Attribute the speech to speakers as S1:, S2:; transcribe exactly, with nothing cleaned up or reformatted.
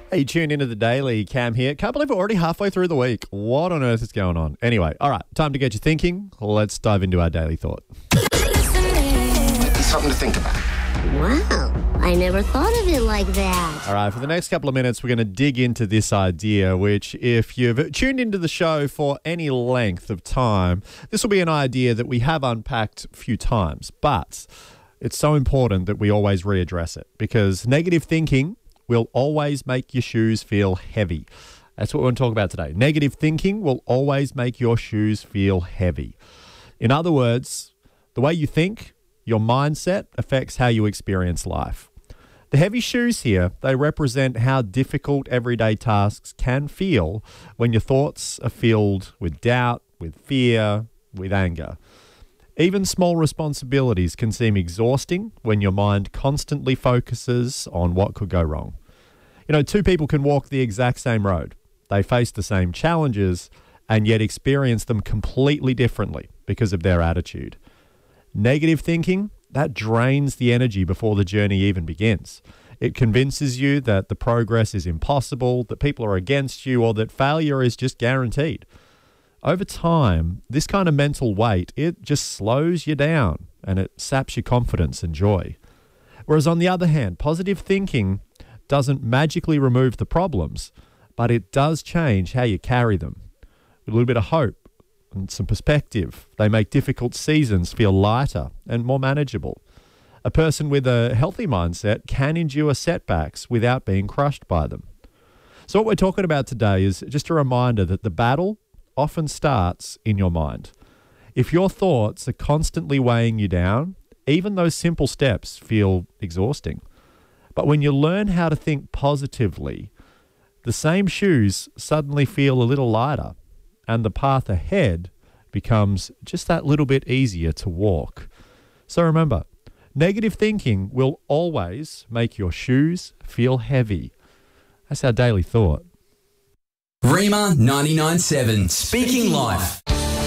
S1: Hey, tuned into the Daily. Cam here. Can't believe we're already halfway through the week. What on earth is going on? Anyway, all right, time to get you thinking. Let's dive into our daily thought.
S2: Something to think about.
S3: Wow, I never thought of it like that.
S1: All right, for the next couple of minutes, we're going to dig into this idea, which if you've tuned into the show for any length of time, this will be an idea that we have unpacked a few times, but it's so important that we always readdress it because negative thinking will always make your shoes feel heavy. That's what we're going to talk about today. Negative thinking will always make your shoes feel heavy. In other words, the way you think, your mindset affects how you experience life. The heavy shoes here, they represent how difficult everyday tasks can feel when your thoughts are filled with doubt, with fear, with anger. Even small responsibilities can seem exhausting when your mind constantly focuses on what could go wrong. You know, two people can walk the exact same road. They face the same challenges and yet experience them completely differently because of their attitude. Negative thinking, that drains the energy before the journey even begins. It convinces you that the progress is impossible, that people are against you, or that failure is just guaranteed. Over time, this kind of mental weight, it just slows you down and it saps your confidence and joy. Whereas on the other hand, positive thinking doesn't magically remove the problems, but it does change how you carry them. With a little bit of hope and some perspective, they make difficult seasons feel lighter and more manageable. A person with a healthy mindset can endure setbacks without being crushed by them. So what we're talking about today is just a reminder that the battle often starts in your mind. If your thoughts are constantly weighing you down, even those simple steps feel exhausting. But when you learn how to think positively, the same shoes suddenly feel a little lighter, and the path ahead becomes just that little bit easier to walk. So remember, negative thinking will always make your shoes feel heavy. That's our daily thought.
S4: Rima ninety-nine point seven, Speaking Life.